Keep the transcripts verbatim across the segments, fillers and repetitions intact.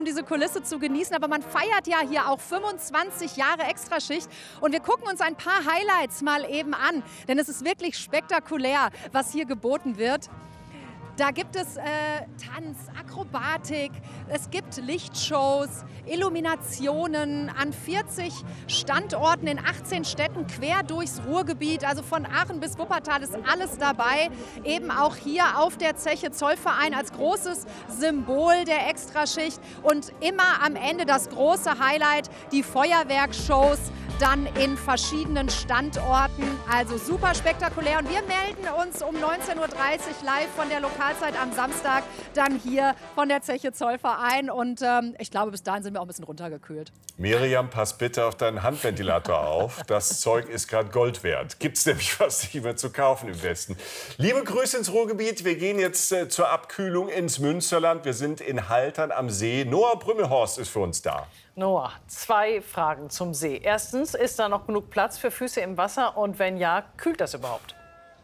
um diese Kulisse zu genießen, aber man feiert ja hier auch fünfundzwanzig Jahre Extraschicht und wir gucken uns ein paar Highlights mal eben an, denn es ist wirklich spektakulär, was hier geboten wird. Da gibt es äh, Tanz, Akrobatik, es gibt Lichtshows, Illuminationen an vierzig Standorten in achtzehn Städten quer durchs Ruhrgebiet. Also von Aachen bis Wuppertal ist alles dabei. Eben auch hier auf der Zeche Zollverein als großes Symbol der Extraschicht. Und immer am Ende das große Highlight, die Feuerwerkshows dann in verschiedenen Standorten. Also super spektakulär. Und wir melden uns um neunzehn Uhr dreißig live von der Lokalzeit am Samstag dann hier von der Zeche Zollverein. Und ähm, ich glaube, bis dahin sind wir auch ein bisschen runtergekühlt. Miriam, pass bitte auf deinen Handventilator auf. Das Zeug ist gerade Gold wert. Gibt es nämlich was nicht mehr zu kaufen im Westen. Liebe Grüße ins Ruhrgebiet. Wir gehen jetzt äh, zur Abkühlung ins Münsterland. Wir sind in Haltern am See. Noah Brümmelhorst ist für uns da. Noah, zwei Fragen zum See. Erstens, ist da noch genug Platz für Füße im Wasser? Und wenn ja, kühlt das überhaupt?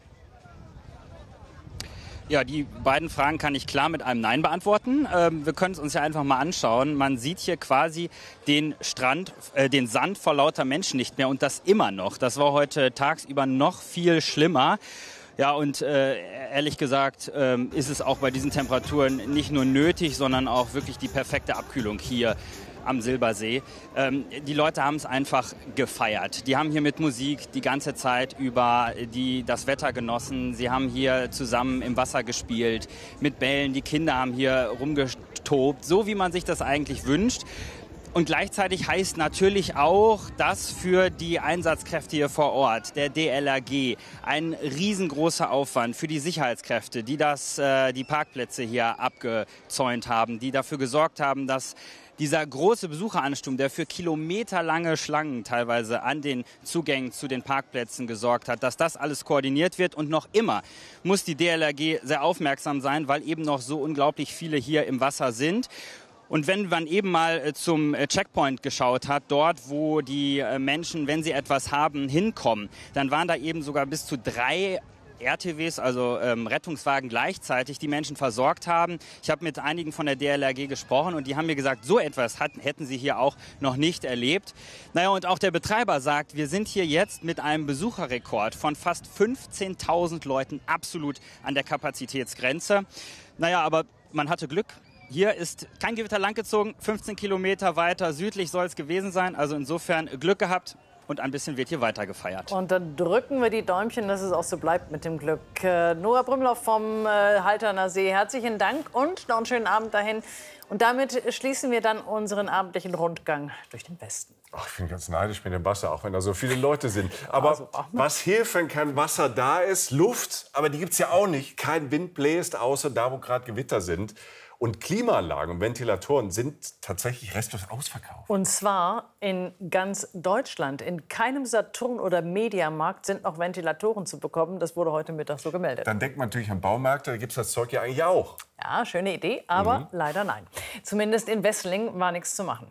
Ja, die beiden Fragen kann ich klar mit einem Nein beantworten. Ähm, wir können es uns ja einfach mal anschauen. Man sieht hier quasi den Strand, äh, den Sand vor lauter Menschen nicht mehr und das immer noch. Das war heute tagsüber noch viel schlimmer. Ja, und äh, ehrlich gesagt ähm, ist es auch bei diesen Temperaturen nicht nur nötig, sondern auch wirklich die perfekte Abkühlung hier am Silbersee. Ähm, die Leute haben es einfach gefeiert. Die haben hier mit Musik die ganze Zeit über die, das Wetter genossen. Sie haben hier zusammen im Wasser gespielt, mit Bällen. Die Kinder haben hier rumgetobt, so wie man sich das eigentlich wünscht. Und gleichzeitig heißt natürlich auch, dass für die Einsatzkräfte hier vor Ort, der D L R G, ein riesengroßer Aufwand für die Sicherheitskräfte, die das, äh, die Parkplätze hier abgezäunt haben, die dafür gesorgt haben, dass dieser große Besucheransturm, der für kilometerlange Schlangen teilweise an den Zugängen zu den Parkplätzen gesorgt hat, dass das alles koordiniert wird. Und noch immer muss die D L R G sehr aufmerksam sein, weil eben noch so unglaublich viele hier im Wasser sind. Und wenn man eben mal zum Checkpoint geschaut hat, dort, wo die Menschen, wenn sie etwas haben, hinkommen, dann waren da eben sogar bis zu drei R T Ws, also ähm, Rettungswagen gleichzeitig, die Menschen versorgt haben. Ich habe mit einigen von der D L R G gesprochen und die haben mir gesagt, so etwas hatten, hätten sie hier auch noch nicht erlebt. Naja, und auch der Betreiber sagt, wir sind hier jetzt mit einem Besucherrekord von fast fünfzehntausend Leuten absolut an der Kapazitätsgrenze. Naja, aber man hatte Glück. Hier ist kein Gewitter langgezogen, fünfzehn Kilometer weiter südlich soll es gewesen sein. Also insofern Glück gehabt. Und ein bisschen wird hier weiter gefeiert. Und dann drücken wir die Däumchen, dass es auch so bleibt mit dem Glück. Äh, Noah Brümmelhorst vom äh, Halterner See, herzlichen Dank und noch einen schönen Abend dahin. Und damit schließen wir dann unseren abendlichen Rundgang durch den Westen. Ach, ich bin ganz neidisch mit dem Wasser, auch wenn da so viele Leute sind. Aber also, was hilft, wenn kein Wasser da ist? Luft, aber die gibt es ja auch nicht. Kein Wind bläst, außer da, wo gerade Gewitter sind. Und Klimaanlagen und Ventilatoren sind tatsächlich restlos ausverkauft. Und zwar in ganz Deutschland. In keinem Saturn- oder Mediamarkt sind noch Ventilatoren zu bekommen. Das wurde heute Mittag so gemeldet. Dann denkt man natürlich an Baumärkte, da gibt es das Zeug ja eigentlich auch. Ja, schöne Idee, aber mhm. leider nein. Zumindest in Wesseling war nichts zu machen.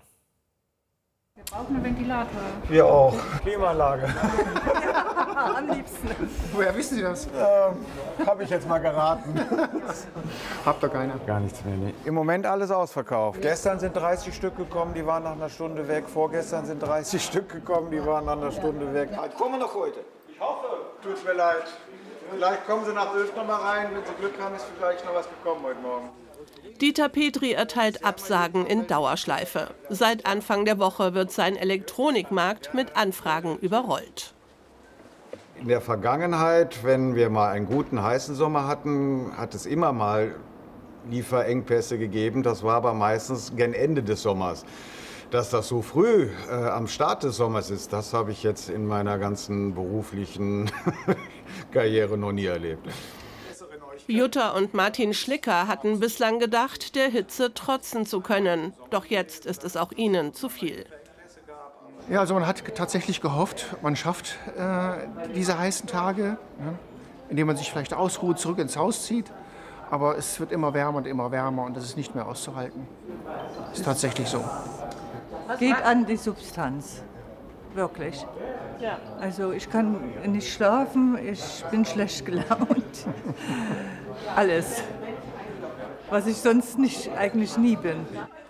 Wir brauchen einen Ventilator. Wir auch. Klimaanlage. Ja, am liebsten. Woher wissen Sie das? Ähm, Habe ich jetzt mal geraten. Habt ihr keine? Gar nichts mehr, nee. Im Moment alles ausverkauft. Gestern sind dreißig Stück gekommen, die waren nach einer Stunde weg. Vorgestern sind dreißig Stück gekommen, die waren nach einer Stunde weg. Kommen noch heute? Ich hoffe. Tut mir leid. Vielleicht kommen Sie nach elf noch mal rein. Wenn Sie Glück haben, ist vielleicht noch was gekommen heute Morgen. Dieter Petri erteilt Absagen in Dauerschleife. Seit Anfang der Woche wird sein Elektronikmarkt mit Anfragen überrollt. In der Vergangenheit, wenn wir mal einen guten, heißen Sommer hatten, hat es immer mal Lieferengpässe gegeben. Das war aber meistens gen Ende des Sommers. Dass das so früh äh, am Start des Sommers ist, das habe ich jetzt in meiner ganzen beruflichen Karriere noch nie erlebt. Jutta und Martin Schlicker hatten bislang gedacht, der Hitze trotzen zu können. Doch jetzt ist es auch ihnen zu viel. Ja, also man hat tatsächlich gehofft, man schafft äh, diese heißen Tage, ne, indem man sich vielleicht ausruht, zurück ins Haus zieht. Aber es wird immer wärmer und immer wärmer und das ist nicht mehr auszuhalten. Ist tatsächlich so. Geht an die Substanz, wirklich. Also ich kann nicht schlafen, ich bin schlecht gelaunt. Alles, was ich sonst nicht, eigentlich nie bin.